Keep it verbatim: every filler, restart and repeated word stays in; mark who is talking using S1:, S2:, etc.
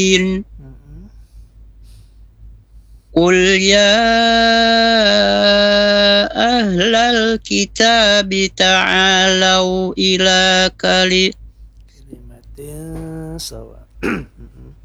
S1: Mm-mm.
S2: Qul ya ahlal kitabi ta'alau ila kali
S1: Kalimatin sawa. Mm-mm.